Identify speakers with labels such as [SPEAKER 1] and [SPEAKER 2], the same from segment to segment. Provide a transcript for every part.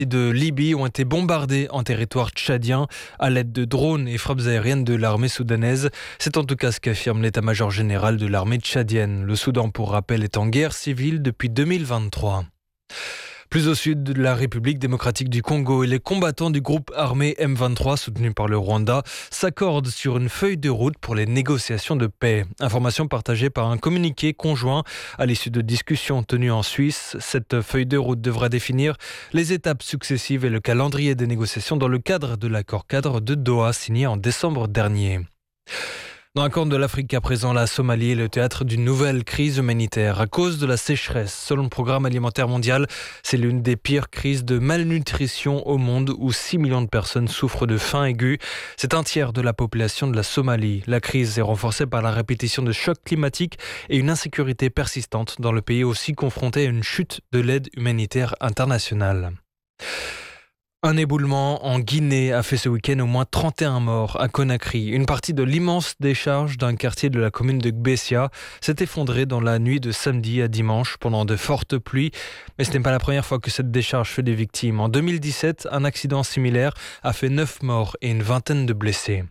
[SPEAKER 1] de Libye ont été bombardés en territoire tchadien à l'aide de drones et frappes aériennes de l'armée soudanaise. C'est en tout cas ce qu'affirme l'état-major général de l'armée tchadienne. Le Soudan, pour rappel, est en guerre civile depuis 2023. Plus au sud de la République démocratique du Congo, et les combattants du groupe armé M23 soutenu par le Rwanda s'accordent sur une feuille de route pour les négociations de paix. Information partagée par un communiqué conjoint à l'issue de discussions tenues en Suisse. Cette feuille de route devra définir les étapes successives et le calendrier des négociations dans le cadre de l'accord cadre de Doha signé en décembre dernier. Dans un corne de l'Afrique à présent, la Somalie est le théâtre d'une nouvelle crise humanitaire à cause de la sécheresse. Selon le Programme alimentaire mondial, c'est l'une des pires crises de malnutrition au monde où 6 millions de personnes souffrent de faim aiguë. C'est un tiers de la population de la Somalie. La crise est renforcée par la répétition de chocs climatiques et une insécurité persistante dans le pays, aussi confronté à une chute de l'aide humanitaire internationale. Un éboulement en Guinée a fait ce week-end au moins 31 morts à Conakry. Une partie de l'immense décharge d'un quartier de la commune de Gbessia s'est effondrée dans la nuit de samedi à dimanche pendant de fortes pluies. Mais ce n'est pas la première fois que cette décharge fait des victimes. En 2017, un accident similaire a fait 9 morts et une vingtaine de blessés.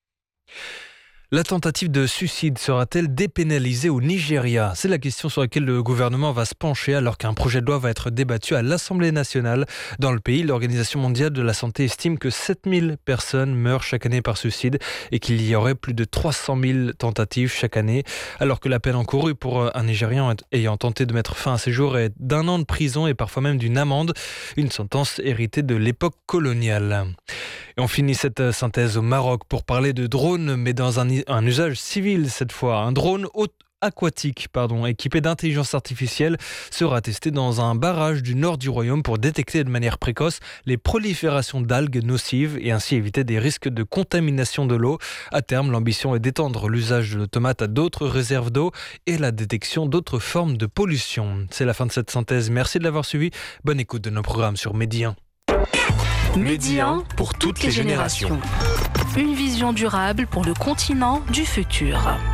[SPEAKER 1] La tentative de suicide sera-t-elle dépénalisée au Nigeria ? C'est la question sur laquelle le gouvernement va se pencher alors qu'un projet de loi va être débattu à l'Assemblée nationale. Dans le pays, l'Organisation mondiale de la santé estime que 7000 personnes meurent chaque année par suicide et qu'il y aurait plus de 300 000 tentatives chaque année, alors que la peine encourue pour un Nigérian ayant tenté de mettre fin à ses jours est d'1 an de prison et parfois même d'une amende, une sentence héritée de l'époque coloniale. Et on finit cette synthèse au Maroc pour parler de drones, mais dans un usage civil cette fois. Un drone aquatique, équipé d'intelligence artificielle, sera testé dans un barrage du nord du royaume pour détecter de manière précoce les proliférations d'algues nocives et ainsi éviter des risques de contamination de l'eau. À terme, l'ambition est d'étendre l'usage de l'automate à d'autres réserves d'eau et la détection d'autres formes de pollution. C'est la fin de cette synthèse. Merci de l'avoir suivi. Bonne écoute de nos programmes sur Medi 1.
[SPEAKER 2] Medi 1 pour toutes les générations. Une vision durable pour le continent du futur.